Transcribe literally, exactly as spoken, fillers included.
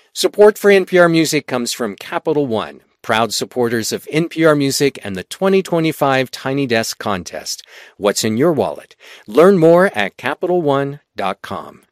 Support for N P R Music comes from Capital One, proud supporters of N P R Music and the twenty twenty-five Tiny Desk Contest. What's in your wallet? Learn more at Capital One dot com.